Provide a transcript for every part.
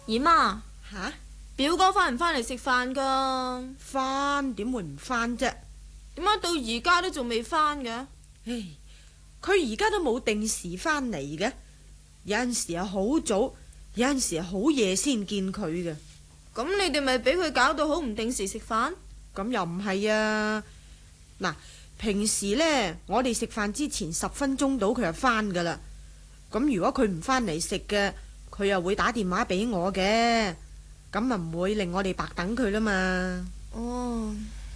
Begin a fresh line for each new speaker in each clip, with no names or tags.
姨媽，
吓？
表哥翻唔翻嚟食飯噶？
翻點會唔翻啫？
點解到而家都仲未翻嘅？
唉，佢而家都冇定時翻嚟嘅，有陣時係好早，有陣時係好夜先見佢嘅。
咁你哋咪俾佢搞到好唔定時食飯？
咁又唔係啊？嗱，平時呢，我哋食飯之前10分鐘到佢就翻噶啦。咁如果佢唔翻嚟食嘅，佢又會打電話俾我嘅，咁咪唔會令我哋白等佢啦嘛。
哦，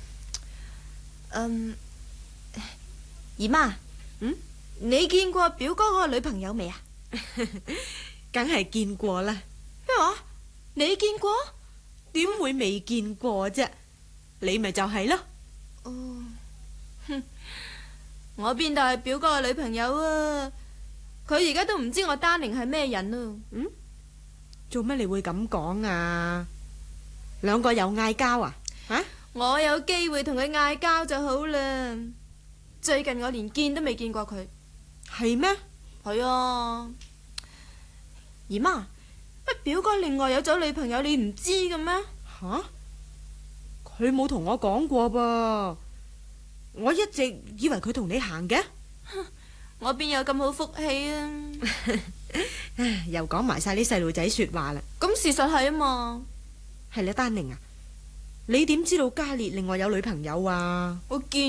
姨媽，你見過表哥嗰個女朋友未啊？
梗係見過啦。
咩話？你見過？
點會未見過啫？你咪就係咯。
哦，哼，我邊度係表哥嘅女朋友啊？佢而家都唔知我丹寧係咩人啊。
做乜你會咁講啊？兩個有嗌交啊？吓？
我有機會同佢嗌交就好啦。最近我連見都未見過佢。
係咩？
係啊。姨媽，乜表哥另外有咗女朋友你唔知嘅咩？
吓？佢冇同我講過噃，我一直以為佢同你行嘅。
我邊有咁好福氣啊？
唉，又講埋晒啲細路仔說話啦。
咁事實係啊嘛。
係你丹寧啊？你點知道嘉烈另外有女朋友啊？
我見